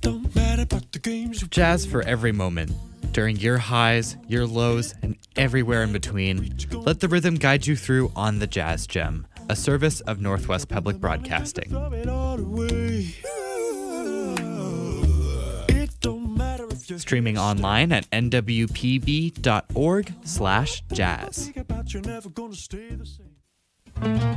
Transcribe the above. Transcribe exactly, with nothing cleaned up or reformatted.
Jazz for every moment. During your highs, your lows, and everywhere in between, let the rhythm guide you through On the Jazz Gem, a service of Northwest Public Broadcasting. Streaming online at n w p b dot org slash jazz.